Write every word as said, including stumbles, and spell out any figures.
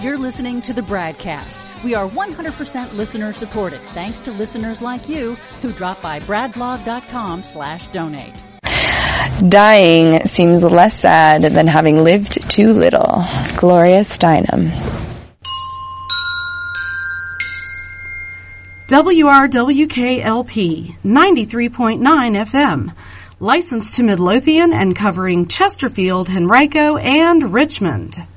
You're listening to the Bradcast. We are one hundred percent listener supported, thanks to listeners like you who drop by bradblog.com slash donate. Dying seems less sad than having lived too little. Gloria Steinem. W R W K L P, ninety-three point nine F M. Licensed to Midlothian and covering Chesterfield, Henrico, and Richmond.